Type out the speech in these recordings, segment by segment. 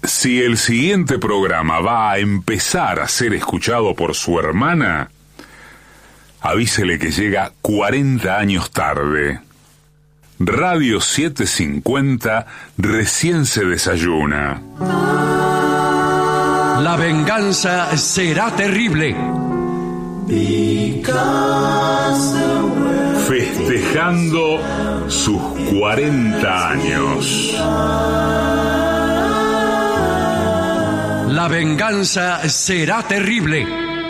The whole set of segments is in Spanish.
Si el siguiente programa va a empezar a ser escuchado por su hermana, avísele que llega 40 años tarde. Radio 750 recién se desayuna. La venganza será terrible. Festejando sus 40 años. La venganza será terrible.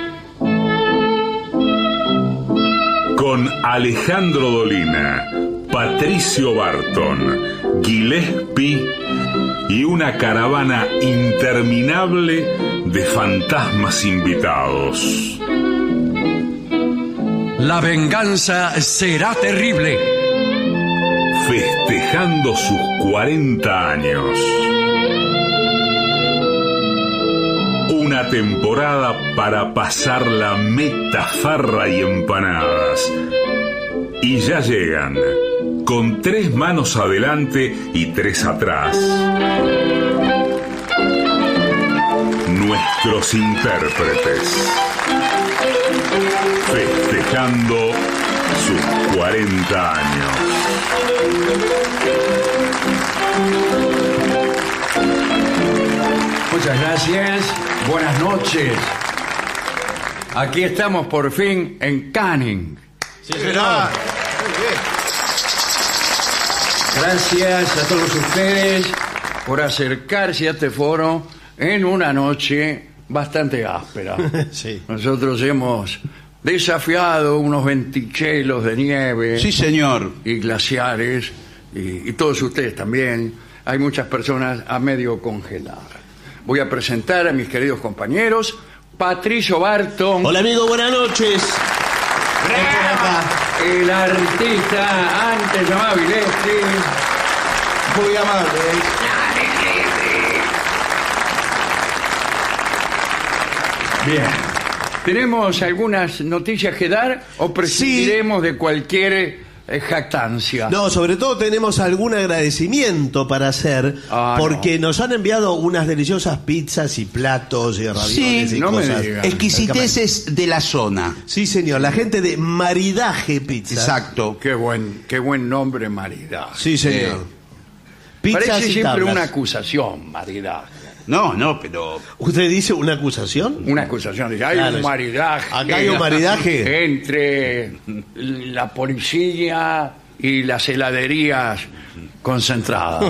Con Alejandro Dolina, Patricio Barton, Gillespie y una caravana interminable de fantasmas invitados. La venganza será terrible. Festejando sus 40 años. Una temporada para pasar la meta, farra y empanadas. Y ya llegan, con 3 manos adelante y 3 atrás, nuestros intérpretes. Festejando sus 40 años. Muchas gracias, buenas noches. Aquí estamos por fin en Canning. Sí, señor. Gracias a todos ustedes por acercarse a este foro en una noche bastante áspera. Sí. Nosotros hemos desafiado unos ventichelos de nieve. Sí, señor. Y glaciares, y todos ustedes también. Hay muchas personas a medio congelar. Voy a presentar a mis queridos compañeros. Patricio Barton. Hola, amigo, buenas noches. El artista antes llamado Gillespie. Muy amable. Bien. ¿Tenemos algunas noticias que dar o prescindiremos de cualquier jactancia? No, sobre todo tenemos algún agradecimiento para hacer, porque nos han enviado unas deliciosas pizzas y platos y ravioles y no me cosas. digas. Exquisiteces de la zona. Sí, señor, la gente de Maridaje Pizza. Exacto. Qué buen nombre, maridaje. Sí, señor. Pizzas Parece y siempre tablas. una acusación, maridaje. No, pero... ¿Usted dice una acusación? Una acusación. Dice, hay Claro, un maridaje. acá hay un maridaje. Entre la policía y las heladerías concentradas.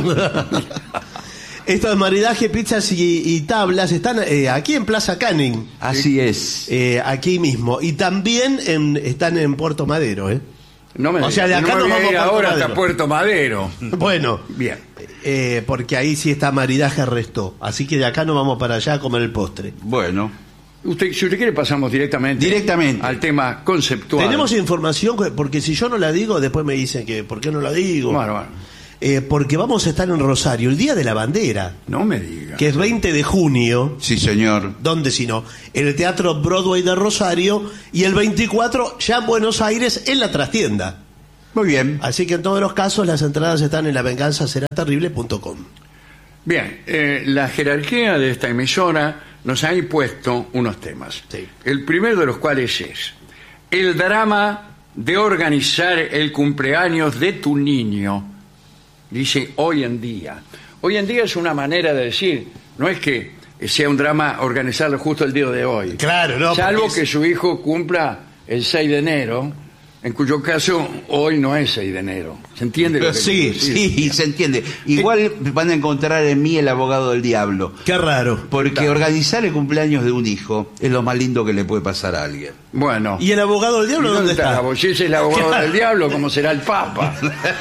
Estos Maridaje Pizzas y tablas están aquí en Plaza Canning. Así es. Aquí mismo. Y también están en Puerto Madero, ¿eh? No me O sea, digas, de acá no me nos voy a ir vamos a Puerto ahora Madero. hasta Puerto Madero. Bueno. Bien. Porque ahí sí está Maridaje Restó. Así que de acá nos vamos para allá a comer el postre. Bueno. Si usted quiere, pasamos directamente al tema conceptual. Tenemos información, porque si yo no la digo, después me dicen que ¿por qué no la digo? Bueno. Porque vamos a estar en Rosario el Día de la Bandera, No me diga. que es 20 de junio. Sí, señor. ¿Dónde si no? En el Teatro Broadway de Rosario. Y el 24 ya en Buenos Aires, en la trastienda. Muy bien. Así que en todos los casos las entradas están en lavenganzaseraterrible.com. Bien, la jerarquía de esta emisora nos ha impuesto unos temas. Sí. El primero de los cuales es el drama de organizar el cumpleaños de tu niño. Dice hoy en día. Hoy en día es una manera de decir, no es que sea un drama organizarlo justo el día de hoy. Claro, no. Salvo porque que su hijo cumpla el 6 de enero, en cuyo caso hoy no es 6 de enero. ¿Se entiende lo que Sí, quiero decir? sí, se entiende. Igual van a encontrar en mí el abogado del diablo. Qué raro. Porque organizar el cumpleaños de un hijo es lo más lindo que le puede pasar a alguien. Bueno. ¿Y el abogado del diablo dónde está? Si ese es el abogado del diablo, ¿cómo será el Papa?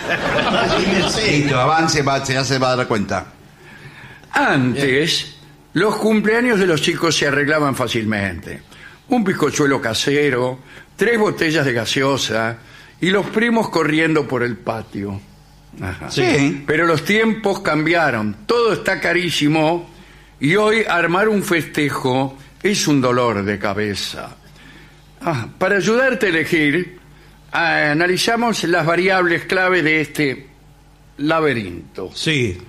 Listo, avance, ya se va a dar cuenta. Antes, los cumpleaños de los chicos se arreglaban fácilmente. Un bizcochuelo casero, 3 botellas de gaseosa y los primos corriendo por el patio. Ajá. Sí. Pero los tiempos cambiaron, todo está carísimo y hoy armar un festejo es un dolor de cabeza. Para ayudarte a elegir, analizamos las variables clave de este laberinto. Sí.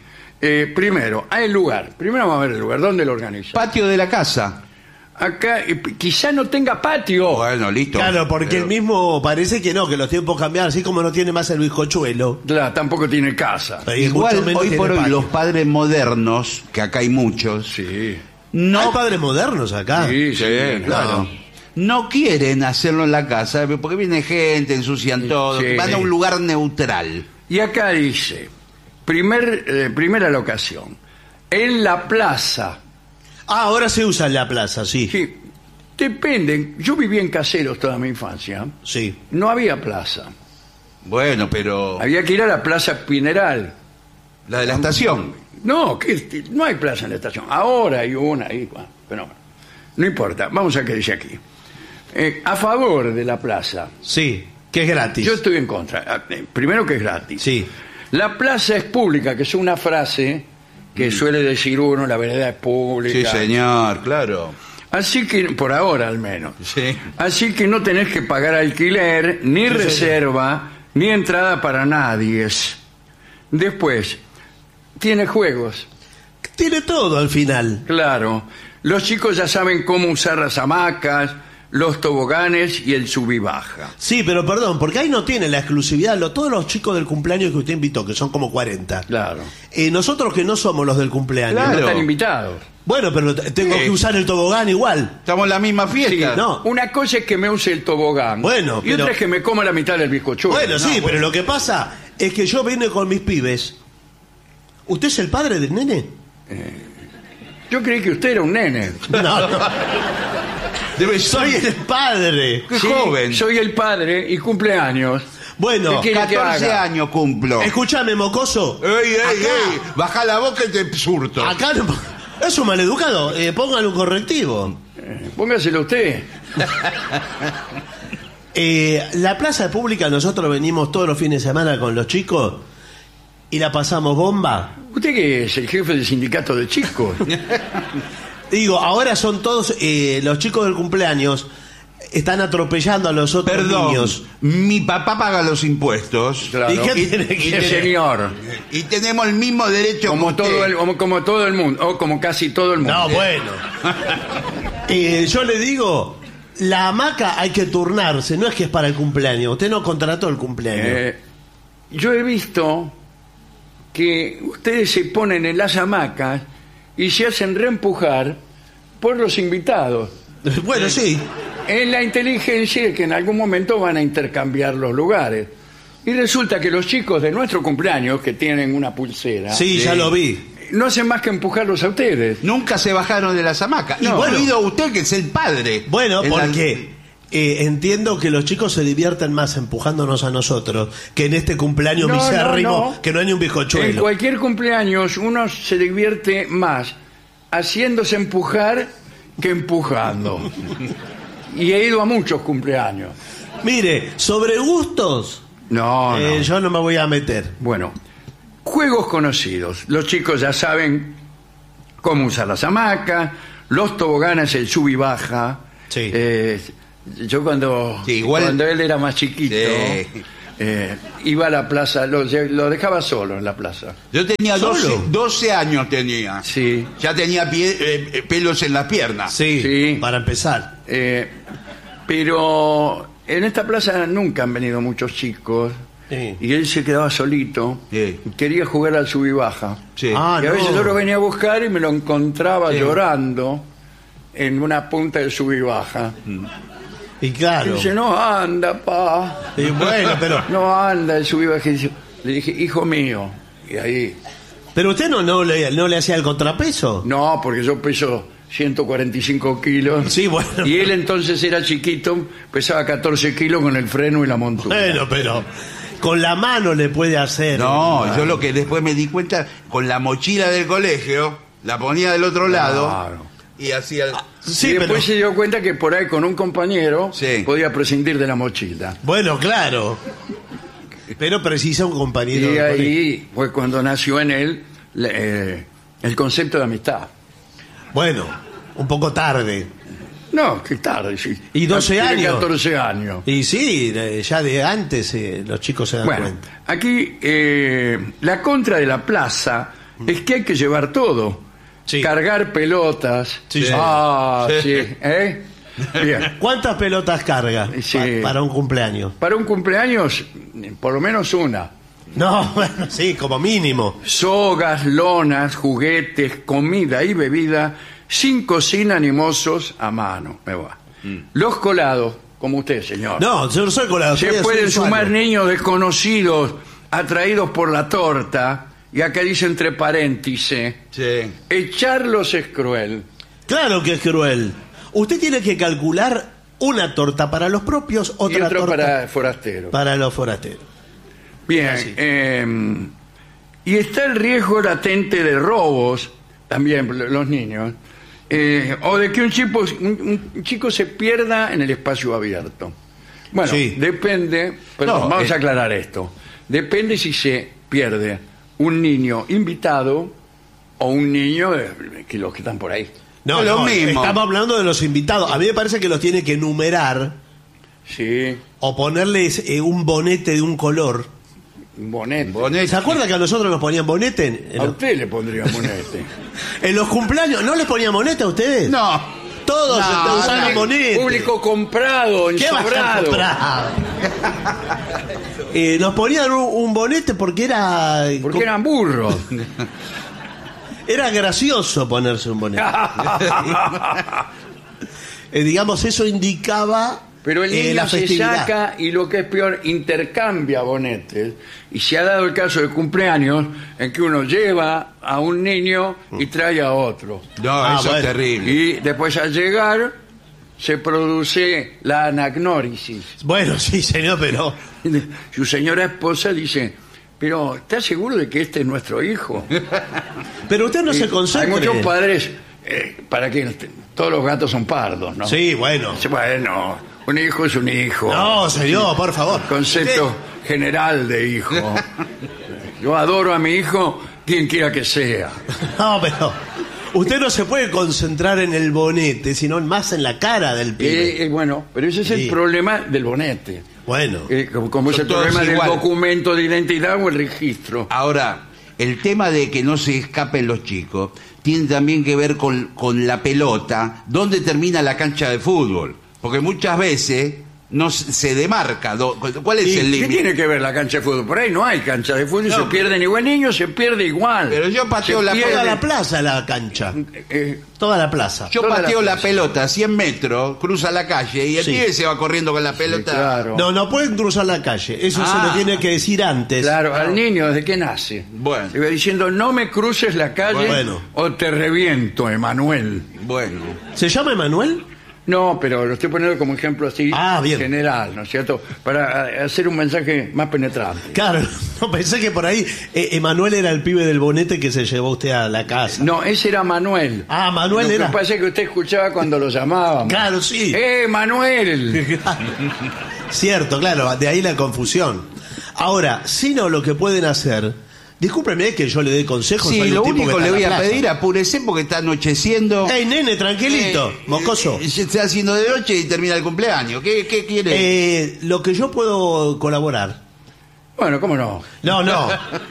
Primero, hay el lugar. Primero vamos a ver el lugar. ¿Dónde lo organiza? Patio de la casa. Acá, quizá no tenga patio. Bueno, listo. Claro, porque el mismo parece que no, que los tiempos cambiaron, así como no tiene más el bizcochuelo. Claro, tampoco tiene casa. Y Igual, mucho menos hoy tiene por hoy, patio. los padres modernos, que acá hay muchos, Sí. no, Hay padres modernos acá. Sí, sí, claro, no quieren hacerlo en la casa, porque viene gente, ensucian todo, Sí. van a un lugar neutral. Y acá dice, primera locación, en la plaza. Ah, ahora se usa en la plaza, sí. Sí, depende. Yo viví en Caseros toda mi infancia. Sí. No había plaza. Bueno, pero Había que ir a la Plaza Pineral. la de la estación. No, no hay plaza en la estación. Ahora hay una ahí. Bueno, pero no importa. Vamos a ver qué dice aquí. A favor de la plaza. Sí, que es gratis. Yo estoy en contra. Primero que es gratis. Sí. La plaza es pública, que es una frase que suele decir uno, la vereda es pública. Sí, señor, claro. Así que, por ahora al menos. Sí. Así que no tenés que pagar alquiler, ni Sí, reserva, ni entrada para nadie. Después, tiene juegos. Tiene todo al final. Claro. Los chicos ya saben cómo usar las hamacas, los toboganes y el sub y baja. Sí, pero perdón, porque ahí no tiene la exclusividad. Todos los chicos del cumpleaños que usted invitó, que son como 40. Claro. Nosotros que no somos los del cumpleaños. No Claro. están invitados. Bueno, pero tengo que usar el tobogán igual. Estamos en la misma fiesta. Sí, no. Una cosa es que me use el tobogán. Bueno, y otra pero- es que me coma la mitad del bizcochuelo. Bueno, sí, pero lo que pasa es que yo vine con mis pibes. ¿Usted es el padre del nene? Yo creí que usted era un nene. No, no. Debe ser Soy el padre. Qué Sí, joven. Soy el padre y cumpleaños. Bueno, ¿Qué quiere que 14 haga? años cumplo. escúchame, mocoso. ¡Ey, ey, Acá. ey! Baja la boca y te surto. Acá no. Es un maleducado. Póngale un correctivo. Póngaselo usted. La plaza pública, nosotros venimos todos los fines de semana con los chicos y la pasamos bomba. ¿Usted que es el jefe del sindicato de chicos? Digo, ahora son todos los chicos del cumpleaños. Están atropellando a los otros Perdón, niños. mi papá paga los impuestos. Claro. ¿Y qué tiene que ver? Señor. Y tenemos el mismo derecho Como que usted. como todo el mundo, o como casi todo el mundo. No, bueno. Yo le digo, la hamaca hay que turnarse, no es que es para el cumpleaños. Usted no contrató el cumpleaños. Yo he visto que ustedes se ponen en las hamacas y se hacen reempujar por los invitados. Bueno, sí. En la inteligencia de que en algún momento van a intercambiar los lugares. Y resulta que los chicos de nuestro cumpleaños, que tienen una pulsera, Sí, ya lo vi. no hacen más que empujarlos a ustedes. Nunca se bajaron de las hamacas. No, Incluido usted, que es el padre. Bueno, En la- porque entiendo que los chicos se divierten más empujándonos a nosotros que en este cumpleaños No, misérrimo no. que no hay ni un En bizcochuelo. cualquier cumpleaños uno se divierte más haciéndose empujar que empujando. Y he ido a muchos cumpleaños. Mire, sobre gustos, No, no. yo no me voy a meter. Bueno, juegos conocidos. Los chicos ya saben cómo usar las hamacas, los toboganes, el sub y baja. Sí. Yo cuando él era más chiquito, Sí. iba a la plaza, lo dejaba solo en la plaza. Yo tenía ¿Solo? 12 años tenía. Sí. Ya tenía pelos en las piernas. Sí. Para empezar. Pero en esta plaza nunca han venido muchos chicos. Sí. Y él se quedaba solito. Sí. Quería jugar al sub y baja. Sí. Ah, Y a veces no. yo lo venía a buscar y me lo encontraba Sí. llorando en una punta del sub y baja. Y Y claro. dice, no anda, pa. Y bueno, pero No anda el sub y baja. Y dice- le dije, hijo mío. Y ahí, pero usted no le hacía el contrapeso. no, porque yo peso 145 kilos. Sí, bueno. Y él entonces era chiquito, pesaba 14 kilos con el freno y la montura. Bueno, pero con la mano le puede hacer. No, yo lo que después me di cuenta, con la mochila del colegio, la ponía del otro lado Claro. y hacía... Sí, y después pero se dio cuenta que por ahí con un compañero Sí. podía prescindir de la mochila. bueno, claro. Pero precisa un compañero. Y de colegio. ahí fue cuando nació en él el concepto de amistad. Bueno, un poco tarde. No, qué tarde, sí. Y 12 Tiene años. 14 años. Y sí, ya de antes los chicos se dan Bueno, cuenta. aquí la contra de la plaza es que hay que llevar todo. Sí. Cargar pelotas. Sí, sí. Ah, sí. ¿Eh? Bien. ¿Cuántas pelotas carga Sí. para un cumpleaños? Para un cumpleaños, por lo menos una. No, bueno, sí, como mínimo. Sogas, lonas, juguetes, comida y bebida, sin cocina ni mozos a mano. Me va. Los colados, como usted, señor. No, yo no soy colado. Se soy pueden usuario. sumar niños desconocidos atraídos por la torta, y acá dice entre paréntesis, Sí. echarlos es cruel. Claro que es cruel. Usted tiene que calcular una torta para los propios, Y otra otro torta para forasteros. para los forasteros. Bien, Así. y está el riesgo latente de robos, también los niños, o de que un chico se pierda en el espacio abierto. Bueno, Sí. depende, pero No, vamos a aclarar esto. Depende si se pierde un niño invitado o un niño que los que están por ahí. No, Es lo no, mismo. estamos hablando de los invitados. A mí me parece que los tiene que numerar Sí, o ponerles un bonete de un color. un bonete. Bonete. ¿Se acuerda que a nosotros nos ponían bonete A usted le pondría bonete. en los cumpleaños? ¿No les ponían bonete a ustedes? No. Todos No, usaban no. bonete. Público comprado, ¿Qué va a ser ensobrado. comprado? Nos ponían un bonete porque era Porque eran burros. era gracioso ponerse un bonete. Digamos, eso indicaba Pero el niño la se festividad. saca y lo que es peor, intercambia bonetes. Y se ha dado el caso de cumpleaños en que uno lleva a un niño y trae a otro. No, Ah, eso bueno. es terrible. Y después al llegar se produce la anagnórisis. Bueno, sí, señor, pero Su señora esposa dice, pero ¿estás seguro de que este es nuestro hijo? usted no se Hay concentre. muchos padres, para que todos los gatos son pardos, ¿no? Sí, bueno. Dice, bueno, un hijo es un hijo. No, señor, por favor. Concepto general de hijo. Yo adoro a mi hijo, quien quiera que sea. No, pero usted no se puede concentrar en el bonete, sino más en la cara del pibe. Bueno, pero ese es Sí. el problema del bonete. Bueno, Como es Son el todos problema del igual. documento de identidad o el registro. Ahora, el tema de que no se escapen los chicos tiene también que ver con la pelota, dónde termina la cancha de fútbol. Porque muchas veces no se demarca. ¿Cuál es Sí, el ¿Qué límite? tiene que ver la cancha de fútbol? Por ahí no hay cancha de fútbol, No, se pierden igual niños, se pierde igual. Pero yo pateo Se la pierde- toda la plaza la cancha. eh, Toda la plaza. Yo Toda pateo la la pelota a 100 metros, cruza la calle y el Sí. pibe se va corriendo con la pelota. claro. No pueden cruzar la calle. Eso se lo tiene que decir antes. Claro, al niño desde que nace. Bueno. Le va diciendo, no me cruces la calle Bueno. o te reviento, Emanuel. Bueno. ¿Se llama Emanuel? No, pero lo estoy poniendo como ejemplo así Bien. general, ¿no es cierto? Para hacer un mensaje más penetrante. Claro, no pensé que por ahí Emanuel era el pibe del bonete que se llevó usted a la casa. No, ese era Manuel. Ah, Manuel Lo era. que pasa es que usted escuchaba cuando lo llamábamos. Claro, sí. Manuel! Cierto, claro, de ahí la confusión. Ahora, si no, lo que pueden hacer, discúlpeme que yo le dé consejos. Sí, soy un lo tipo que único está le en voy la a plaza. pedir, apúrese porque está anocheciendo. ¡Ey, nene, tranquilito! Mocoso. Se está haciendo de noche y termina el cumpleaños. ¿Qué quiere? Lo que yo puedo colaborar. Bueno, ¿cómo no? No.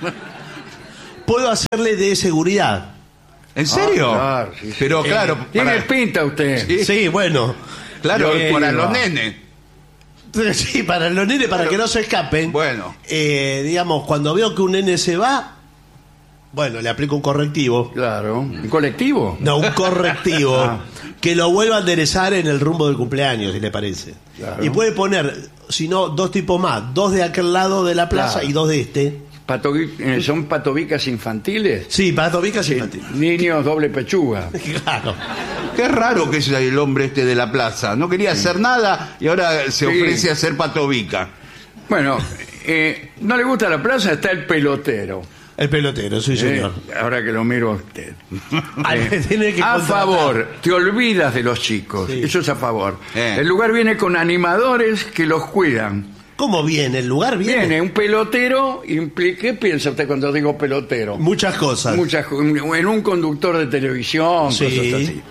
Puedo hacerle de seguridad. ¿En serio? claro, sí, sí. Pero claro, Tiene para, pinta usted. Sí, bueno. claro, Yo para digo. los nenes. Sí, para los nenes, para que no se escapen. Bueno. Digamos, cuando veo que un nene se va, bueno, le aplico un correctivo. Claro. ¿Un colectivo? No, un correctivo Ah. que lo vuelva a enderezar en el rumbo del cumpleaños, si le parece. Claro. Y puede poner, si no, dos tipos más, dos de aquel lado de la plaza Claro. y dos de este. ¿Son patobicas infantiles? Sí, para tobicas infantiles. Niños doble pechuga. Claro. Qué raro que es el hombre este de la plaza. No quería hacer nada y ahora se ofrece a hacer patobica. Bueno, no le gusta la plaza, está el pelotero. El pelotero, sí, señor. Ahora que lo miro a usted. Tiene que A contratar. favor, te olvidas de los chicos. Sí. Eso es a favor. Eh. El lugar viene con animadores que los cuidan. ¿Cómo viene? ¿El lugar viene? Viene un pelotero, ¿qué piensa usted cuando digo pelotero? Muchas cosas. En un conductor de televisión, Sí. cosas así.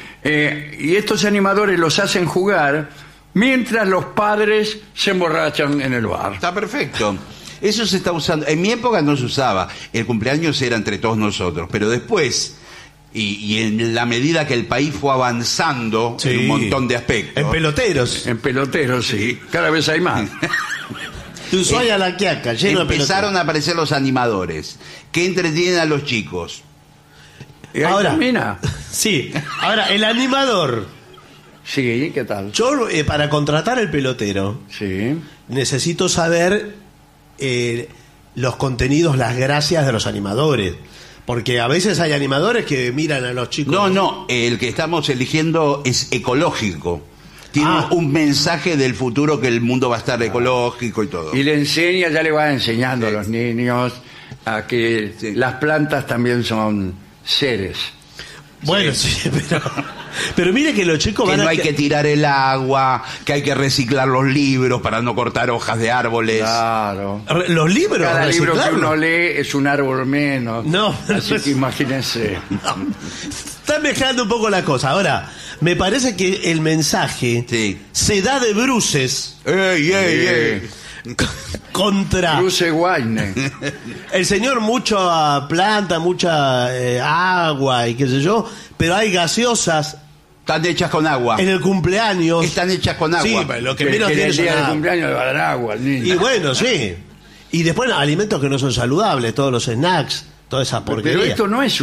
Y estos animadores los hacen jugar mientras los padres se emborrachan en el bar. Está perfecto. Eso se está usando. En mi época no se usaba. El cumpleaños era entre todos nosotros. Pero después, y en la medida que el país fue avanzando Sí. en un montón de aspectos. En peloteros. En peloteros, sí. Cada vez hay más. De Ushuaia a La Quiaca, lleno de Empezaron peloteros. a aparecer los animadores que entretienen a los chicos. Y ahí Ahora. termina. Sí. Ahora, el animador. Sí, ¿qué tal? Yo, para contratar el pelotero, Sí. necesito saber los contenidos, las gracias de los animadores. Porque a veces hay animadores que miran a los chicos. No, el que estamos eligiendo es ecológico. Tiene un mensaje del futuro, que el mundo va a estar ecológico y todo. Y le enseña, ya le va enseñando a los niños a que Sí. las plantas también son seres. Bueno, sí, pero mire que los chicos Que van no a... hay que tirar el agua, que hay que reciclar los libros para no cortar hojas de árboles. Claro. Los libros, Cada libro que reciclarlos. uno lee es un árbol menos. No. Así que imagínense. Están mezclando un poco la cosa. Ahora, me parece que el mensaje Sí. se da de bruces ¡Ey, ey, ey! contra Bruce Wayne. el señor. Mucha planta, mucha agua y qué sé yo, pero hay gaseosas Están hechas con agua. en el cumpleaños. Están hechas con agua. Sí, pero lo que Que menos en tiene el son día del agua. cumpleaños le va a dar agua al niño. Y bueno, sí. Y después alimentos que no son saludables, todos los snacks, toda esa porquería. Pero esto no es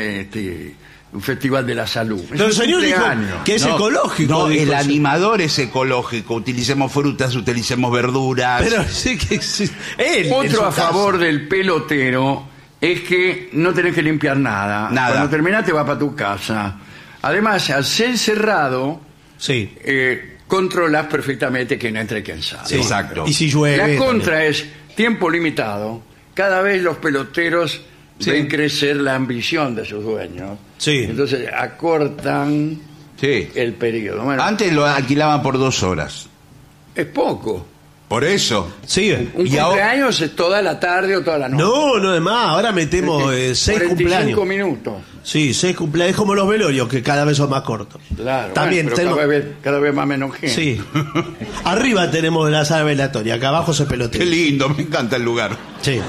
un festival de la salud. Es Pero el un señor dijo cumpleaños. que es ecológico. No, dijo el señor. animador es ecológico. Utilicemos frutas, utilicemos verduras. Pero sí que sí. Él, en su Otro a casa. favor del pelotero es que no tenés que limpiar nada. Nada. Cuando terminaste vas para tu casa. Además, al ser cerrado, Sí. controlas perfectamente que no entre quien sabe. Sí, exacto. Y si llueve. La también. contra es tiempo limitado. Cada vez los peloteros Sí. ven crecer la ambición de sus dueños. Sí. Entonces acortan Sí. el periodo. Bueno, Antes lo alquilaban por 2 horas. es poco. Por eso. Sí. Un Y ahora- cumpleaños es toda la tarde o toda la noche. No, es más. Ahora metemos 6 45 cumpleaños. minutos. Sí, 6 cumpleaños. Es como los velorios, que cada vez son más cortos. Claro. También bueno, tenemos. pero cada vez más menos gente. Sí. Arriba tenemos la sala velatoria, acá abajo se Qué pelotea. lindo, me encanta el lugar. Sí.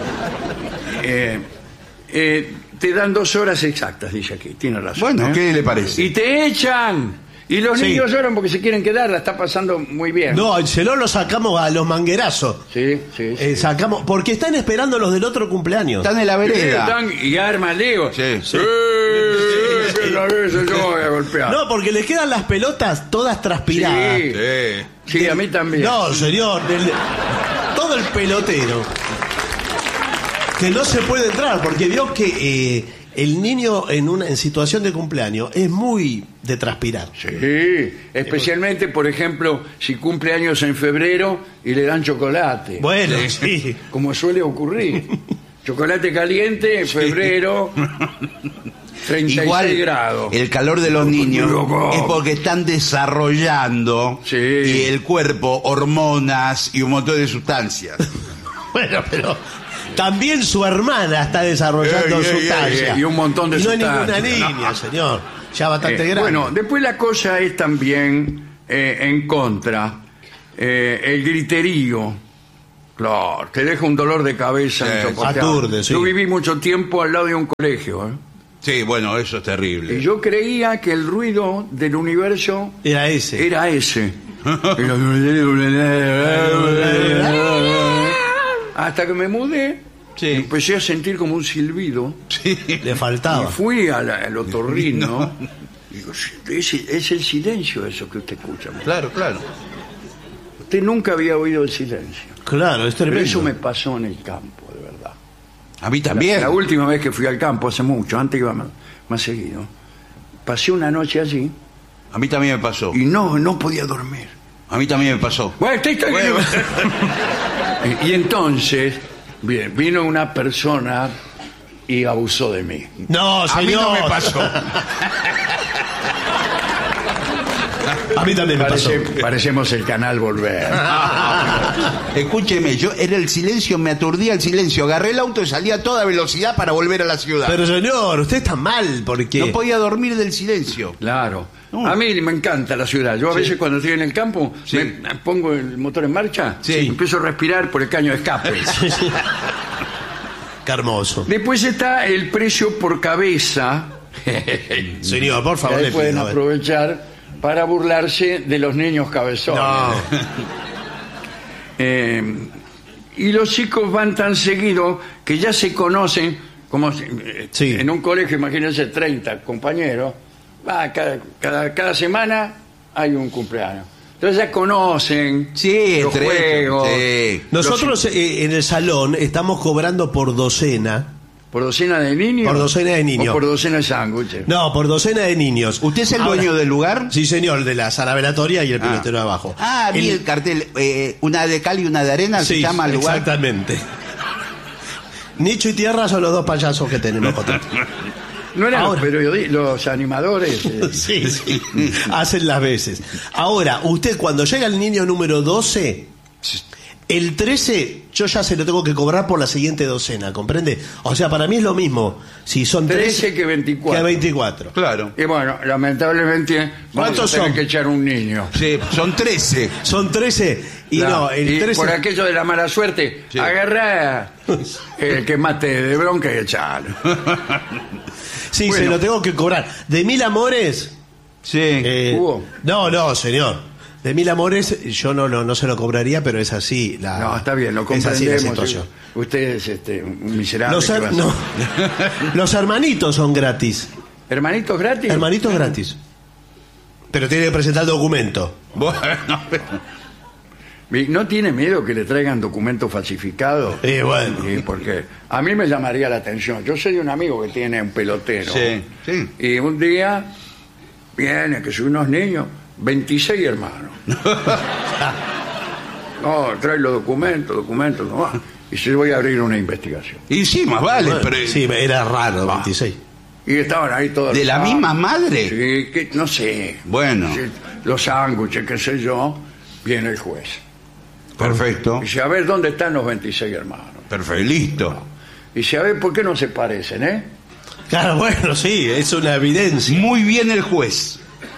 Te dan 2 horas exactas, dice aquí. Tiene razón. Bueno, ¿eh? ¿qué le parece? Y te echan. Y los Sí. niños lloran porque se quieren quedar. La está pasando muy bien. No, el celón lo sacamos a los manguerazos. Sí, sí. sí. Sacamos, porque están esperando los del otro cumpleaños. Están en la vereda. Están y arma Leo. Sí. Que la vez yo voy a golpear. No, porque les quedan las pelotas todas transpiradas. Sí. Sí. Sí, a mí también. No, señor, todo el pelotero que no se puede entrar, porque vio que el niño en situación de cumpleaños es muy de transpirar. Sí, especialmente, por ejemplo, si cumple años en febrero y le dan chocolate. Bueno, sí. Como suele ocurrir. Chocolate caliente en febrero, 36 Igual grados. el calor de los niños Loco. es porque están desarrollando Sí. y el cuerpo hormonas y un montón de sustancias. Bueno, pero también su hermana está desarrollando Ey, ey, sustancia. ey, y un montón de Y no sustancias. es ninguna niña, señor. Ya bastante grande. Bueno, después la cosa es también en contra. El griterío. Claro, te deja un dolor de cabeza Sí, insoportable. aturde, sí. Yo viví mucho tiempo al lado de un colegio. Sí, bueno, eso es terrible. Y yo creía que el ruido del universo Era ese. era ese. Hasta que me mudé, Sí. empecé a sentir como un silbido. Le Y faltaba. fui al otorrino. Digo, es el silencio eso que usted escucha. Claro, claro. Usted nunca había oído el silencio. Claro, es Pero tremendo. eso me pasó en el campo, de verdad. A mí también. La última vez que fui al campo, hace mucho, antes iba más seguido, pasé una noche allí A mí también me pasó. y no podía dormir. A mí también me pasó. Bueno, y entonces vino una persona y abusó de mí. No, A mí señor. no me pasó. A mí también me pasó. Parecemos el canal Volver. Escúcheme, yo era el silencio, me aturdía el silencio. Agarré el auto y salí a toda velocidad para volver a la ciudad. Pero señor, usted está mal porque... No podía dormir del silencio. Claro. A mí me encanta la ciudad. Yo a veces cuando estoy en el campo me pongo el motor en marcha y empiezo a respirar por el caño de escape. Qué hermoso. Después está el precio por cabeza. Señor, por favor, Ahí pueden aprovechar para burlarse de los niños cabezones. No. Y los chicos van tan seguido que ya se conocen, como en un colegio, imagínense 30 compañeros, cada semana hay un cumpleaños. Entonces ya conocen los juegos. Sí. Nosotros en el salón estamos cobrando por docena. ¿Por docena de niños? Por docena de niños. ¿O por docena de sándwiches? No, por docena de niños. ¿Usted es el dueño del lugar? Sí, señor, de la sala velatoria y el pelotero de abajo. Vi el cartel. Una de cal y una de arena se llama el lugar. Exactamente. Nicho y Tierra son los dos payasos que tenemos. No eran los animadores. Sí, hacen las veces. Ahora, usted cuando llega el niño número 12, el 13 yo ya se lo tengo que cobrar por la siguiente docena, ¿comprende? O sea, para mí es lo mismo si son 13 que 24. Que 24. Claro. Y bueno, lamentablemente vamos a tener que echar un niño. Sí, son 13. Son 13 y Claro. no, el 13... Por aquello de la mala suerte, agarrá el que mate de bronca y echalo. Sí, Bueno. se lo tengo que cobrar. De 1000 amores... Sí. ¿Hubo? No, señor. De 1000 amores yo no se lo cobraría, pero es así la... No, está bien, lo es así la comprendemos. situación. Usted es un miserable. Los hermanitos son gratis. ¿Hermanitos gratis? Hermanitos gratis. Pero tiene que presentar el documento. Bueno, ¿No tiene miedo que le traigan documentos falsificados? Bueno. Sí, porque a mí me llamaría la atención. Yo soy un amigo que tiene un pelotero. Sí. Y un día viene que son unos niños, 26 hermanos. No, trae los documentos, no. Y yo voy a abrir una investigación. Y sí, más vale. Pero... Sí, era raro, 26. Y estaban ahí todos. ¿De la misma madre? Sí, que, no sé. Bueno. Sí, los sándwiches, qué sé yo. Viene el juez. Perfecto. Y dice, a ver, ¿dónde están los 26 hermanos? Perfecto, listo. Y dice, a ver, ¿por qué no se parecen, Claro, bueno, sí, es una evidencia. Muy bien el juez.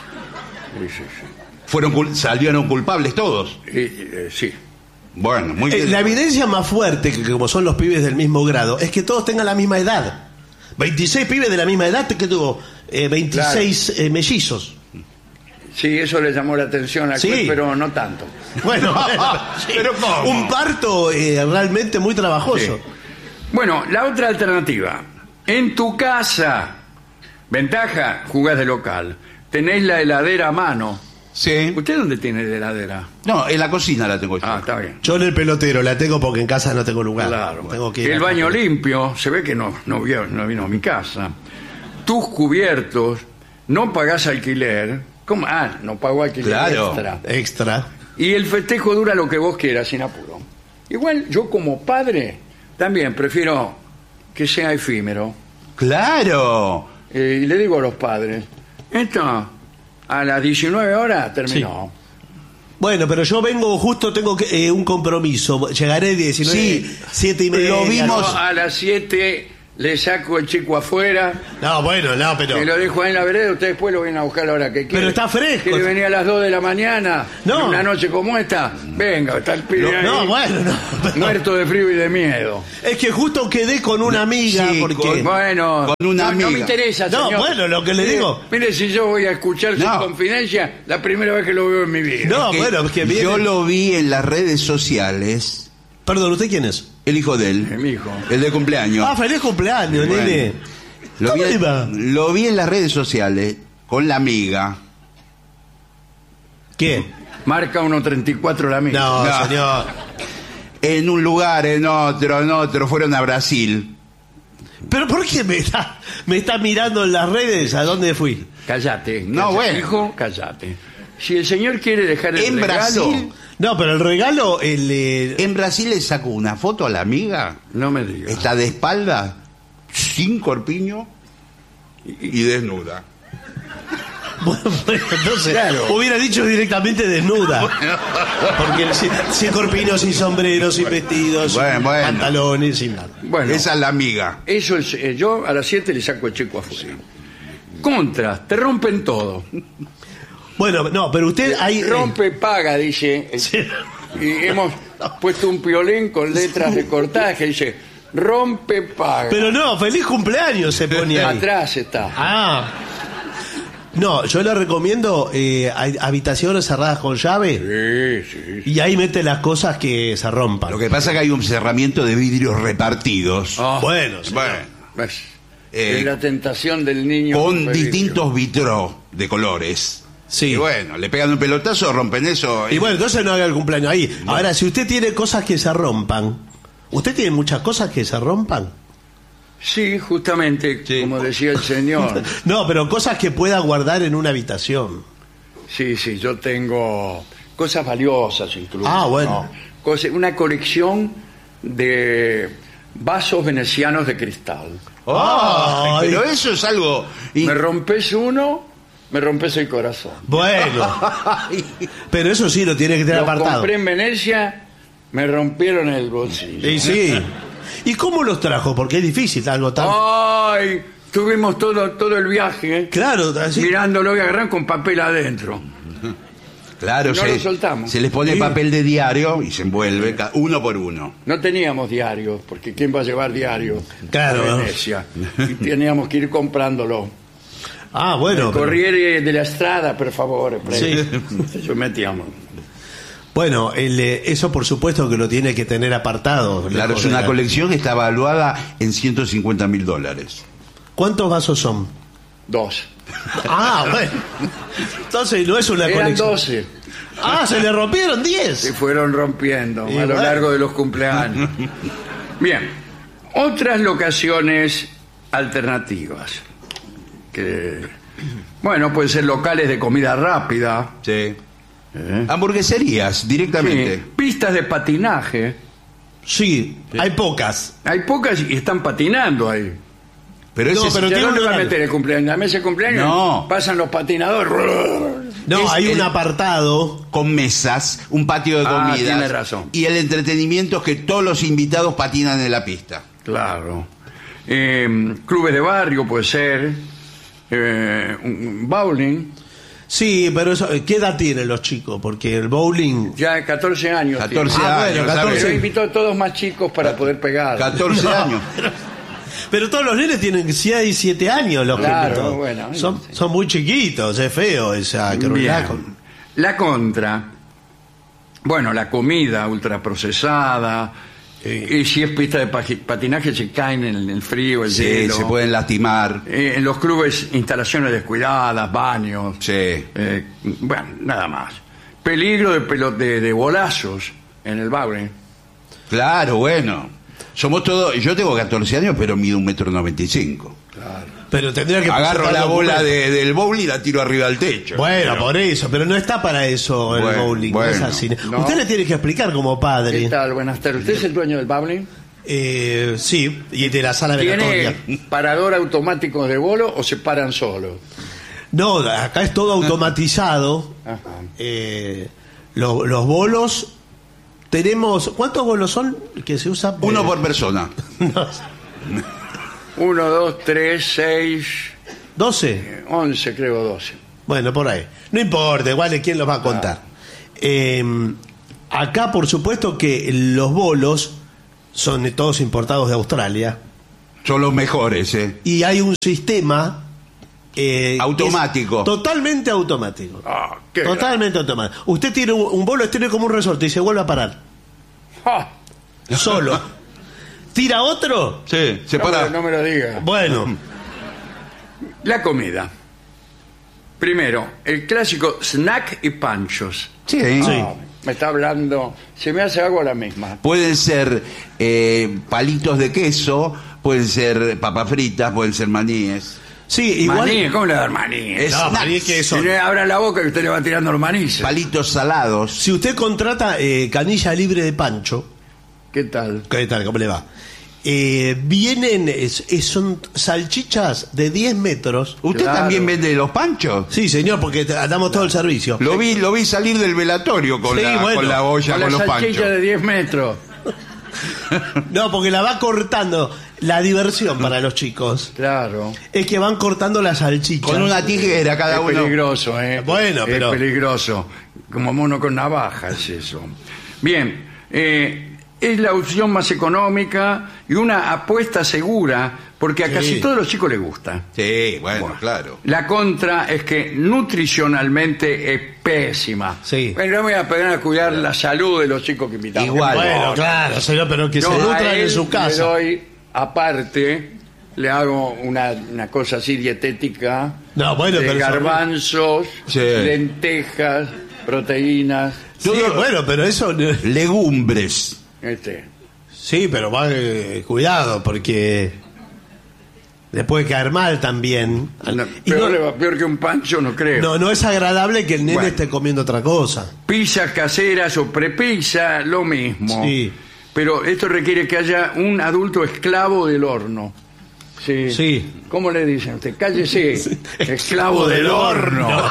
Sí. Salieron culpables todos. Sí. Bueno, muy bien. La evidencia más fuerte, que como son los pibes del mismo grado, es que todos tengan la misma edad. 26 pibes de la misma edad, que tuvo 26 mellizos. Sí, eso le llamó la atención al juez, pero no tanto. Bueno, sí. Pero ¿cómo? Un parto realmente muy trabajoso. Sí. Bueno, la otra alternativa. En tu casa, ventaja, jugás de local. Tenés la heladera a mano. Sí. ¿Usted dónde tiene la heladera? No, en la cocina la tengo yo. Ah, está bien. Yo en el pelotero la tengo porque en casa no tengo lugar. Claro. Tengo que ir El a- baño limpio, se ve que no vino a mi casa. Tus cubiertos, no pagás alquiler. ¿Cómo? Ah, no pago alquiler Claro. Extra. Y el festejo dura lo que vos quieras, sin apuro. Igual yo como padre también prefiero que sea efímero. Claro. Y le digo a los padres, esto a las 19 horas terminó. Bueno, pero yo vengo justo, tengo un compromiso. Llegaré 19, Sí, 7:30. lo vimos. Yo a las 7 le saco el chico afuera, No, bueno, no, pero... me lo dejo ahí en la vereda, usted después lo viene a buscar a la hora que quiera. Pero está fresco. ¿Quiere venir a las 2 de la mañana? No. Una noche como esta, venga, está el pibe ahí, No, bueno, no. pero- muerto de frío y de miedo. Es que justo quedé con una amiga Sí, porque... Bueno, Con una no me amiga. interesa, No, señor. bueno, lo que le Mire, digo. Mire, si yo voy a escuchar su No. confidencia, la primera vez que lo veo en mi vida. No, Que bueno, que viene... yo lo vi en las redes sociales. Perdón, ¿usted quién es? El hijo de él. Mi hijo. El de cumpleaños. Ah, feliz cumpleaños, Bueno. nene. Lo vi, ¿Cómo iba? lo vi en las redes sociales con la amiga. ¿Quién? Marca 1.34 la mía. No, No. señor. En un lugar, en otro, fueron a Brasil. ¿Pero por qué me está mirando en las redes? ¿A dónde fui? Cállate. No, cállate. bueno. Hijo, cállate. Si el señor quiere dejar el En regalo... Brasil. No, pero el regalo... En Brasil le sacó una foto a la amiga. No me digas. Está de espalda, sin corpiño y desnuda. Bueno, entonces Claro. hubiera dicho directamente desnuda. Porque sin corpinos, sin sombreros, sin vestidos, Bueno, sin bueno. pantalones, sin nada. Bueno, Esa es la amiga. eso es, yo a las 7 le saco el chico afuera. Contras, te rompen todo. Bueno, no, pero usted ahí... Rompe, paga, dice. Sí. Y hemos puesto un piolín con letras recortadas que dice, rompe, paga. Pero no, feliz cumpleaños se ponía ahí. Atrás está. Ah. No, yo le recomiendo hay habitaciones cerradas con llave Sí, sí. y ahí mete las cosas que se rompan. Lo que pasa es que hay un cerramiento de vidrios repartidos. Ah, Bueno, sí. Bueno, ¿ves? Eh, Es la tentación del niño. con peligro. distintos vitrós de colores. Sí. Y bueno, le pegan un pelotazo, rompen eso. Y bueno, entonces no haga el cumpleaños ahí. Ahora, si usted tiene cosas que se rompan, ¿usted tiene muchas cosas que se rompan? Sí, justamente, Sí. como decía el señor. No, pero cosas que pueda guardar en una habitación. Sí, sí, yo tengo cosas valiosas incluso. Ah, bueno. ¿no? Una colección de vasos venecianos de cristal. Ay, Ay. pero eso es algo. Me rompes uno, me rompes el corazón. Bueno, pero eso sí lo tiene que tener Los apartado. compré en Venecia, me rompieron el bolsillo. Y sí. ¿Y cómo los trajo? Porque es difícil algo tan... Ay, tuvimos todo el viaje Claro, así. mirándolo y agarran con papel adentro. Claro, No lo soltamos. se les pone Sí. papel de diario y se envuelve uno por uno. No teníamos diarios, porque ¿quién va a llevar diarios Claro, a ¿no? Venecia? Y teníamos que ir comprándolo. Ah, bueno. pero- Corriere de la Strada, per favore. prego. Sí. Eso metíamos. Bueno, eso por supuesto que lo tiene que tener apartado. Claro, lejos es de una la- colección que está evaluada en $150.000. ¿Cuántos vasos son? 2. Ah, bueno. Entonces no es una Eran colección. 12. Ah, se le rompieron 10. Se fueron rompiendo Y a lo bueno. largo de los cumpleaños. Bien, otras locaciones alternativas. Que, bueno, pueden ser locales de comida rápida. Sí. Hamburgueserías, directamente. Sí, pistas de patinaje. Sí, hay pocas. Hay pocas y están patinando ahí. Pero No, ese es- pero ¿Ya tiene dónde un va a horario. meter el cumpleaños? ¿La mesa de cumpleaños? No. Pasan los patinadores. No, Es hay un el- apartado. con mesas, un patio de Ah, comidas. tiene razón. Y el entretenimiento es que todos los invitados patinan en la pista. Claro. Clubes de barrio puede ser. Un bowling. Sí, pero eso, ¿qué edad tienen los chicos? Porque el bowling... Ya 14 años. 14 tiene. Ah, años, bueno, ¿sabes? 14. Pero invitó a todos más chicos para poder pegar. 14 No, años. Pero todos los nenes tienen 6 y 7 años los Claro, que invitó. bueno, son, sí. son muy chiquitos, es feo esa crueldad Bien. con- La contra. Bueno, la comida ultraprocesada. Y si es pista de patinaje, se caen en el frío, el Sí, hielo. se pueden lastimar. En los clubes, instalaciones descuidadas, baños. Sí. Bueno, nada más. Peligro de bolazos en el bowling. Claro, bueno. Somos todos. Yo tengo 14 años, pero mido 1,95 m. Pero tendría que Agarro presentar la bola documentos. del bowling y la tiro arriba del techo. Bueno, por eso, pero no está para eso el Bueno, bowling, no bueno. es así. No. Usted le tiene que explicar como ¿Qué padre. tal? Buenas tardes. ¿Usted es el dueño del bowling? Sí, y de la sala velatoria. ¿Tiene parador automático de bolo o se paran solos? No, acá es todo automatizado. Ajá. Los bolos tenemos, ¿cuántos bolos son que se usan? Uno por persona. No, 1, 2, 3, 6, 12. 11, creo 12. Bueno, por ahí. No importa, igual quién los va a contar. Acá, por supuesto que los bolos son todos importados de Australia Son los mejores, ¿eh? y hay un sistema que Automático. es totalmente automático. Ah, qué Totalmente automático. Usted tiene un bolo, tiene como un resorte y se vuelve a parar. Ah, Solo. ¿Tira otro? Sí, se para. no me lo diga. Bueno. La comida. Primero, el clásico snack y panchos. Sí. Ah, me está hablando, se me hace agua la misma. Pueden ser palitos de queso, pueden ser papas fritas, pueden ser maníes. Sí, igual. Maní, ¿cómo le va a dar maní? Es- No, maní snacks. que Si son. le abra la boca y usted le va tirando los manís. Palitos salados. Si usted contrata canilla libre de pancho, ¿Qué tal? ¿qué tal? ¿Cómo le va? vienen, son salchichas de 10 metros. ¿Usted Claro. también vende los panchos? Sí, señor, porque damos todo el servicio. Lo vi salir del velatorio con, Sí, bueno, con la olla, Con con la los salchicha panchos. de 10 metros. No, porque la va cortando. La diversión para los chicos Claro. es que van cortando la salchicha. Con una tijera cada Es uno. peligroso, ¿eh? Bueno, pero- Es peligroso. Como mono con navaja es eso. Bien. Es la opción más económica y una apuesta segura porque a Sí. casi todos los chicos les gusta. Sí, bueno, claro. La contra es que nutricionalmente es pésima. Sí. Bueno, no voy a poner a cuidar la salud de los chicos que invitamos. Igual. Bueno, claro, señor, pero que Yo se a nutran él en su le casa. doy, aparte, le hago una cosa así dietética No, bueno, de pero eso- garbanzos, Sí. lentejas, proteínas. Sí, bueno, pero eso... Legumbres. Sí, pero va, cuidado, porque le puede caer mal también. No, Y peor que un pancho, no creo. no es agradable que el nene Bueno. esté comiendo otra cosa. Pizzas caseras o prepizza, lo mismo. Sí. Pero esto requiere que haya un adulto esclavo del horno. Sí. Sí. ¿Cómo le dicen usted? Cállese. Esclavo del horno.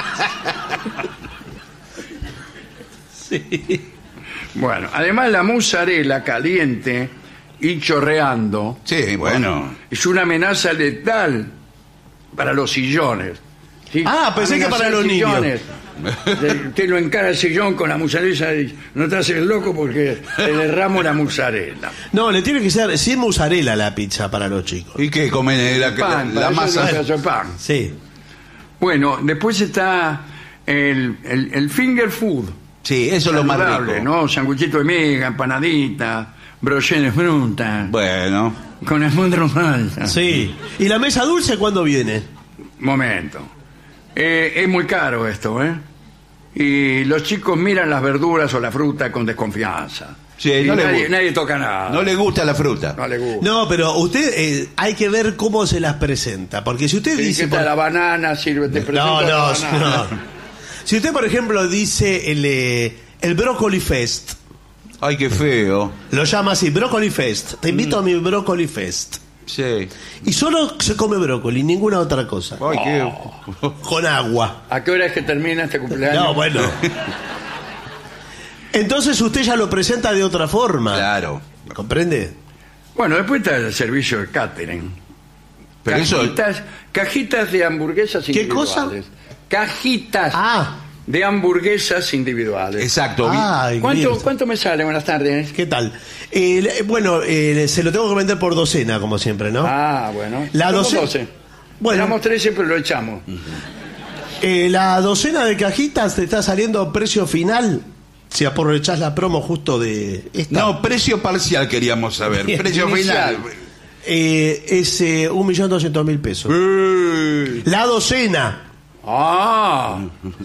Bueno, además la mozzarella caliente y chorreando Sí, bueno. es una amenaza letal para los sillones. ¿Sí? Ah, pensé que para Amenazar los niños. sillones. Usted lo encara el sillón con la mozzarella y no te haces loco porque te derramo la mozzarella. No, le tiene que ser sin mozzarella la pizza para los chicos. ¿Y qué comen? La Pan, para eso es masa. un pedazo de pan. Sí. Bueno, después está el finger food. Sí, eso es lo más Saludable, rico. ¿no? Sanguchito de miga, empanadita, broché de fruta, Bueno. con almendras falsas. Sí. ¿Y la mesa dulce cuándo viene? Momento. Es muy caro esto, ¿eh? Y los chicos miran las verduras o la fruta con desconfianza. Sí, Y no le nadie, gusta. nadie toca nada. No le gusta la fruta. No le gusta. No, pero usted hay que ver cómo se las presenta. Porque si usted Sí, dice... ¿qué tal la banana? Sirve, te presento No, la no, banana. no. Si usted, por ejemplo, dice el Broccoli Fest, Ay, qué feo. lo llama así, Broccoli Fest. Te invito a mi Broccoli Fest. Sí. Y solo se come brócoli, ninguna otra cosa. Ay, qué... Con agua. ¿A qué hora es que termina este cumpleaños? No, bueno. Entonces usted ya lo presenta de otra forma. Claro. ¿Comprende? Bueno, después está el servicio de catering. Pero eso... Cajitas de hamburguesas ¿Qué individuales. Cajitas Ah, de hamburguesas individuales. Exacto. ay, bien. ¿Cuánto me sale? Buenas tardes. ¿qué tal? Bueno, se lo tengo que vender por docena, como siempre, ¿no? Ah, bueno. La Somos doce- 12. Bueno. Éramos 13, pero lo echamos. La docena de cajitas te está saliendo precio final. Si aprovechás la promo justo de esta. No, precio parcial queríamos saber. Bien, Precio inicial. final. Es 1.200.000 pesos. La docena. Ah.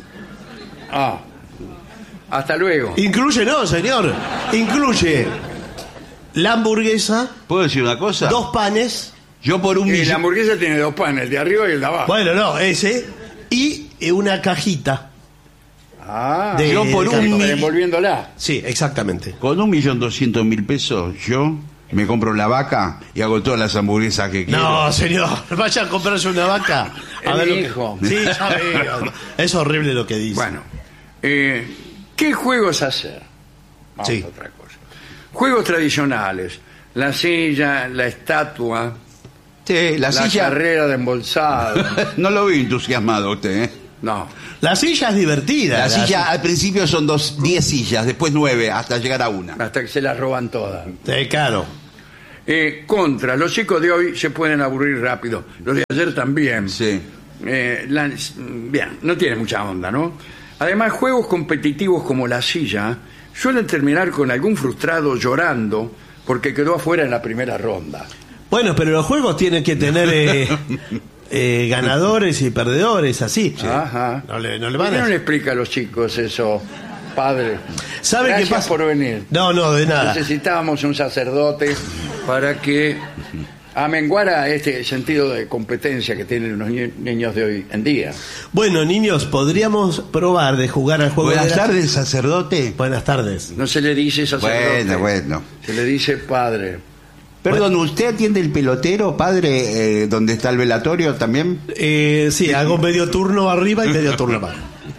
Hasta luego. Incluye, no, señor. Incluye la hamburguesa, ¿Puedo decir una cosa? 2 panes. Yo por un Y la millón... hamburguesa tiene 2 panes, el de arriba y el de abajo. Bueno, no, ese. Y una cajita. Ah, De- Yo por un cartón. millón... envolviéndola. Sí, exactamente. Con 1.200.000 pesos, yo me compro la vaca y hago todas las hamburguesas que quiero. No, señor, vaya a comprarse una vaca. Es ver mi lo que- hijo. Sí, ya veo. Es horrible lo que dice. Bueno, ¿qué juegos hacer? Vamos Sí. a otra cosa. Juegos tradicionales. La silla, la estatua, Sí, la la silla... carrera de embolsado. No lo vi entusiasmado usted, ¿eh? No. La silla es divertida. La silla al principio son 10 sillas, después 9, hasta llegar a una. Hasta que se las roban todas. Sí, claro. Contra, los chicos de hoy se pueden aburrir rápido. Los de ayer también. Sí. Bien, no tiene mucha onda, ¿no? Además, juegos competitivos como la silla suelen terminar con algún frustrado llorando porque quedó afuera en la primera ronda. Bueno, pero los juegos tienen que tener ganadores y perdedores, así. Ajá. No le ¿Por van qué no le a... explica a los chicos eso, padre? ¿Sabe qué Gracias pasa? por venir. No, de nada. Necesitábamos un sacerdote para que amenguara este sentido de competencia que tienen los niños de hoy en día. Bueno, niños, podríamos probar de jugar al juego Buenas de la... tardes, sacerdote. Buenas tardes. No se le dice sacerdote. Bueno. Se le dice padre. Perdón, ¿usted atiende el pelotero, padre, donde está el velatorio también? Sí, hago medio turno arriba y medio turno abajo.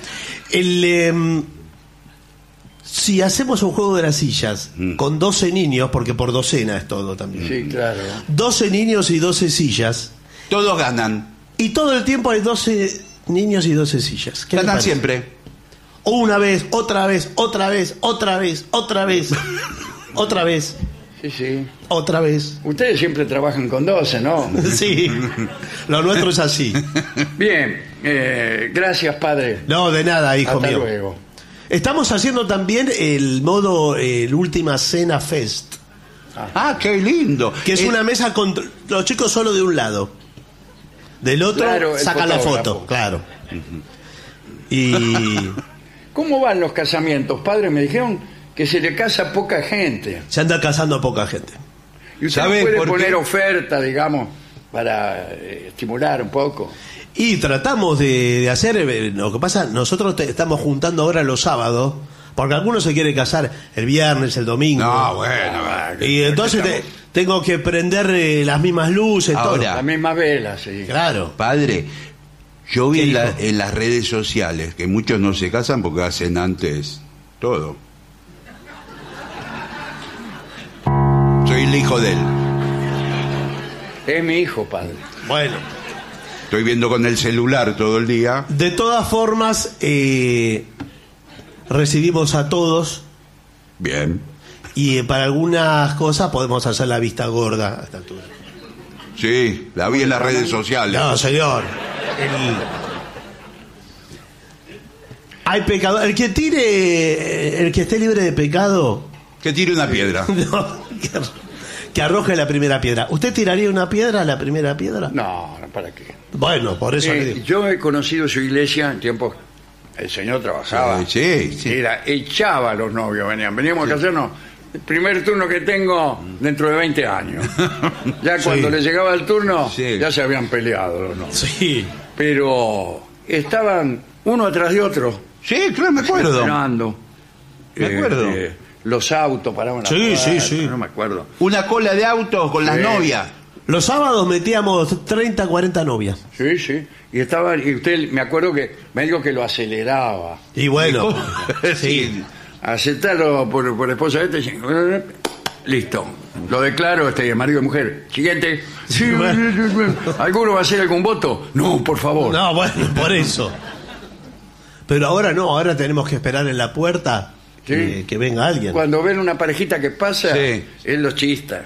Si hacemos un juego de las sillas con 12 niños, porque por docena es todo también. Sí, claro. 12 niños y 12 sillas. Todos ganan. Y todo el tiempo hay 12 niños y 12 sillas. ¿Qué le Ganan parece? siempre. Una vez, otra vez, otra vez, otra vez, otra vez, otra vez, Sí, sí. otra vez. Ustedes siempre trabajan con 12, ¿no? Sí, lo nuestro es así. Bien, gracias, padre. No, de nada, hijo Hasta mío. luego. Estamos haciendo también el modo, el Última Cena Fest, Ah, qué lindo. que es una mesa con los chicos solo de un lado. Del otro Claro, el sacan la fotógrafo. foto, claro. Y ¿Cómo van los casamientos, padre? Me dijeron que se le casa poca gente. se anda casando a poca gente. Y usted ¿Sabe puede por poner qué? oferta, digamos, para estimular un poco. Y tratamos de hacer, lo que pasa, nosotros estamos juntando ahora los sábados, porque algunos se quieren casar el viernes, el domingo. No, bueno. Y entonces tengo que prender las mismas luces, Ahora. todo. La misma vela, sí. Claro. Padre, yo vi ¿Qué en, dijo? en las redes sociales que muchos no se casan porque hacen antes todo. Soy el hijo de él. Es mi hijo, padre. Bueno, Estoy viendo con el celular todo el día. de todas formas, recibimos a todos Bien. y para algunas cosas podemos hacer la vista gorda a esta altura. Sí, la vi en las redes sociales. No, señor. Hay pecado. El que tire, el que esté libre de pecado, Que tire una piedra. no, que arroje la primera piedra. ¿Usted tiraría una piedra a la primera piedra? No, ¿para qué? Bueno, por eso le digo. Yo he conocido su iglesia en tiempos... El señor trabajaba. Sí, sí. Echaba a los novios, veníamos a casarnos. El primer turno que tengo dentro de 20 años. Ya cuando le llegaba el turno, Sí. ya se habían peleado los novios. Sí. Pero estaban uno atrás de otro, Sí, claro, me acuerdo. esperando. Me acuerdo. Los autos paraban a la Sí, puerta, sí, sí. No me acuerdo. Una cola de autos con las Sí. novias. Los sábados metíamos 30, 40 novias. Sí, sí. Y usted, me acuerdo que me dijo que lo aceleraba. Y bueno, Sí. Aceptarlo por esposa de este. Listo. Lo declaro, marido y mujer. Siguiente. Sí, ¿alguno va a hacer algún voto? No, por favor. no, bueno, por eso. Pero ahora no, ahora tenemos que esperar en la puerta Sí. que venga alguien. Cuando ven una parejita que pasa, Sí. él los chista.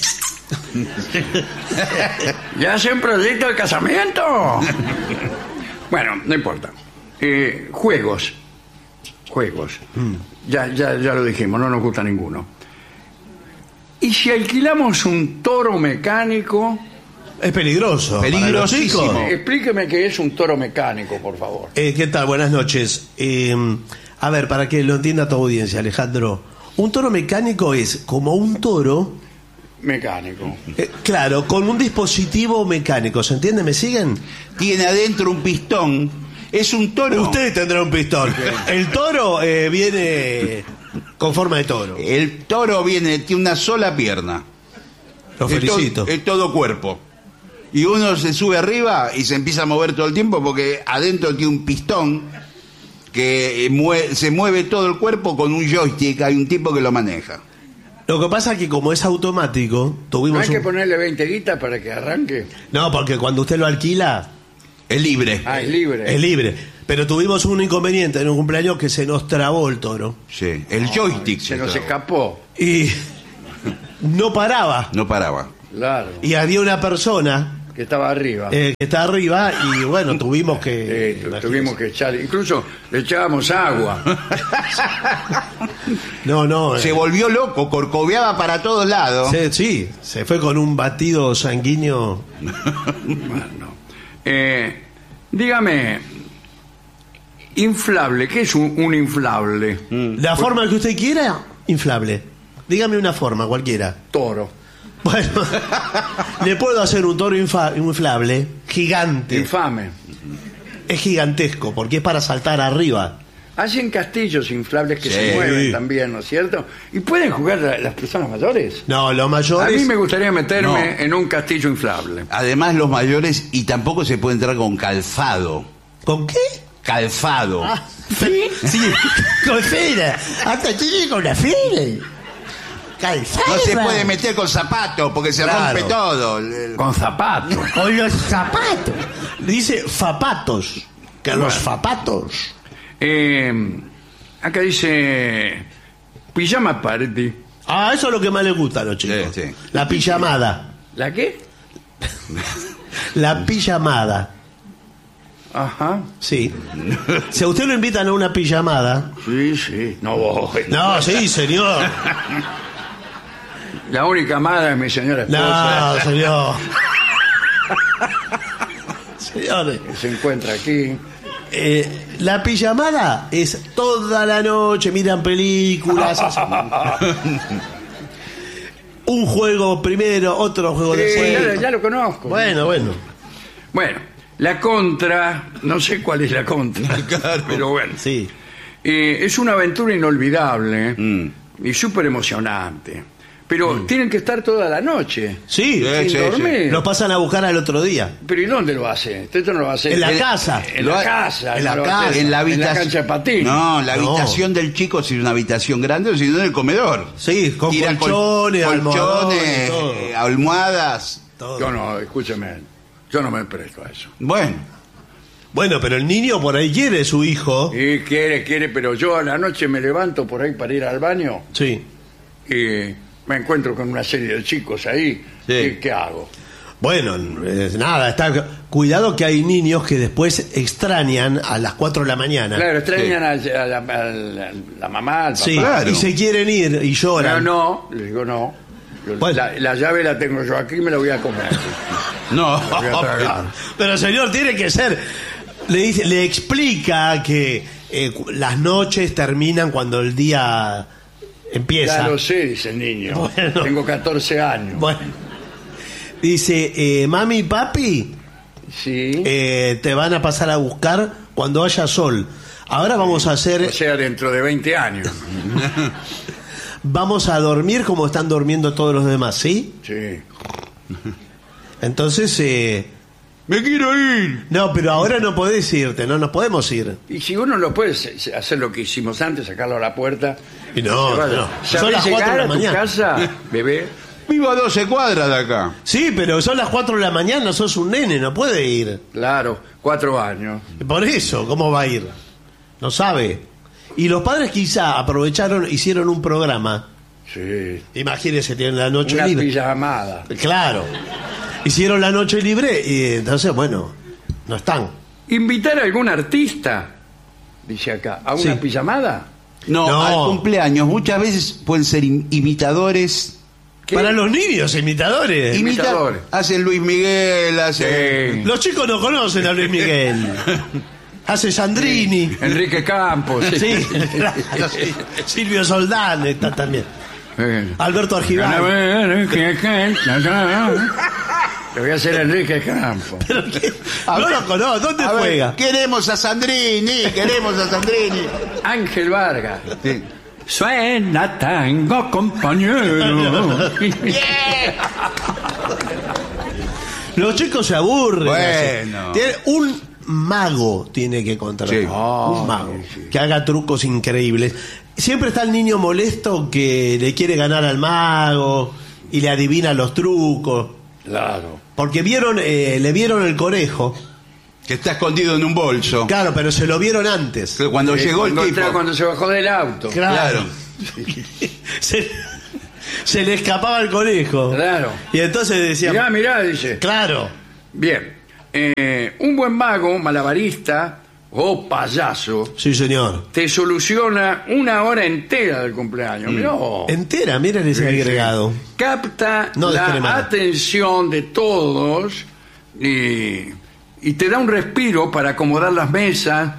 ¿Ya hacen proyecto de casamiento? Bueno, no importa. Juegos. Ya lo dijimos, no nos gusta ninguno. ¿Y si alquilamos un toro mecánico? Es peligroso. para los Peligrosísimo. chicos. Explíqueme qué es un toro mecánico, por favor. ¿Qué tal? Buenas noches. A ver, para que lo entienda tu audiencia, Alejandro. Un toro mecánico es como un toro, Mecánico. claro, con un dispositivo mecánico. ¿Se entiende? ¿Me siguen? Tiene adentro un pistón. Es un toro. Usted tendrá un pistón. El toro viene con forma de toro. El toro tiene una sola pierna. Lo felicito. Es todo cuerpo. Y uno se sube arriba y se empieza a mover todo el tiempo porque adentro tiene un pistón que se mueve todo el cuerpo con un joystick. Hay un tipo que lo maneja. Lo que pasa es que como es automático, ¿No tuvimos hay que un... ponerle 20 guitas para que arranque? No, porque cuando usted lo alquila, Es libre. Ah, es libre. es libre. Pero tuvimos un inconveniente en un cumpleaños que se nos trabó el toro. Sí. El joystick Se nos trabó. escapó. Y no paraba. No paraba. Claro. Y había una persona Que estaba arriba. que está arriba y bueno, tuvimos que... Tuvimos que echar. Incluso le echábamos agua. No, Se volvió loco, corcoveaba para todos lados. sí, se fue con un batido sanguíneo. Bueno. Dígame, inflable, ¿qué es un inflable? La forma que usted quiera, inflable. Dígame una forma, cualquiera. Toro. Bueno, le puedo hacer un toro inflable, gigante. Infame. Es gigantesco, porque es para saltar arriba. Hacen castillos inflables que Sí. se mueven también, ¿no es cierto? ¿Y pueden jugar las personas mayores? No, los A mayores. mí me gustaría meterme No. en un castillo inflable. Además, los mayores, y tampoco se puede entrar con calzado. ¿Con qué? Calzado. ¿Sí? Sí, con fera. Hasta tiene con la fera. Calzada. No se puede meter con zapatos porque se Claro. rompe todo. Con zapatos. Con los zapatos. Dice zapatos. Que los zapatos. Acá dice pijama party. Ah, eso es lo que más les gusta a los chicos. Sí, sí. La pijamada. ¿La qué? La pijamada. Ajá. Sí. Si a usted lo invitan a una pijamada. Sí, sí. No voy. No, sí, señor. La única amada es mi señora esposa. No, señor. Señores. Que se encuentra aquí. La pijamada es toda la noche, miran películas, un juego primero, otro juego Sí, después. ya lo conozco. Bueno. Bueno, la contra, no sé cuál es la contra, pero bueno. Sí. Es una aventura inolvidable y súper emocionante. Pero tienen que estar toda la noche. Sí, Sin sí, dormir. los pasan a buscar al otro día. Pero ¿y dónde lo hace? Esto no lo hace. En la casa. En la casa. en la no lo casa, hace En la habitación. cancha de patín. No, la No. habitación del chico, si es una habitación grande o si no en el comedor. Sí, con Tira colchones, almohadones, todo. almohadas. Todo. Yo no, escúcheme. Yo no me presto a eso. Bueno, Bueno, pero el niño por ahí quiere su hijo. Y quiere, pero yo a la noche me levanto por ahí para ir al baño Sí. y me encuentro con una serie de chicos ahí. Sí. ¿Y qué hago? Bueno, nada, cuidado que hay niños que después extrañan a las 4 de la mañana. Claro, extrañan a la mamá, al papá. Sí, Claro. y se quieren ir y lloran. No, le digo no. Yo, Bueno. la llave la tengo yo aquí y me la voy a comer. no. Voy a tragar. Pero señor, tiene que ser. Le explica que las noches terminan cuando el día empieza. Ya lo sé, dice el niño. Bueno. Tengo 14 años. Bueno, dice, mami y papi Sí. te van a pasar a buscar cuando haya sol. Ahora vamos a hacer, O sea, dentro de 20 años. vamos a dormir como están durmiendo todos los demás, ¿sí? Sí. Entonces, Me quiero ir. no, pero ahora no podés irte, no nos podemos ir. Y si uno lo puede hacer lo que hicimos antes, sacarlo a la puerta. Y no, se vaya. no. ¿Sabés Son las 4 llegar de la a tu mañana. casa, bebé? Vivo a 12 cuadras de acá. Sí, pero son las 4 de la mañana, sos un nene, no puede ir. Claro, 4 años. Por eso, ¿cómo va a ir? No sabe. Y los padres quizá aprovecharon, hicieron un programa. Sí. Imagínense, tienen la noche Una libre. pijamada. Claro. Hicieron la noche libre y entonces, bueno, no están. Invitar a algún artista, dice acá, a una Sí. pijamada. No, No. al cumpleaños. Muchas veces pueden ser imitadores. ¿Qué? Para los niños, imitadores. Imitadores. Hacen Luis Miguel, hacen. Sí. Los chicos no conocen a Luis Miguel. Hace Sandrini. Enrique Campos. Sí, claro, sí. Silvio Soldán está también. Alberto Argibán. Le voy a hacer Enrique Campos. ¿Pero qué? No lo conozco. ¿Dónde A ver, juega? queremos a Sandrini, queremos a Sandrini. Ángel Vargas. Sí. Suena tango, compañero. Los chicos se aburren. Bueno. Un mago tiene que contratar. Sí. Un mago. Que haga trucos increíbles. Siempre está el niño molesto que le quiere ganar al mago y le adivina los trucos. Claro. Porque le vieron el conejo. Que está escondido en un bolso. Claro, pero se lo vieron antes. Que cuando llegó el tipo. Cuando se bajó del auto. Claro. se le escapaba el conejo. Claro. Y entonces decía. Mirá, dice. Claro. Bien. Un buen mago, malabarista o payaso Sí, señor. te soluciona una hora entera del cumpleaños. Mirá vos. Entera, miren ese agregado. Capta No la descremada. atención de todos y te da un respiro para acomodar las mesas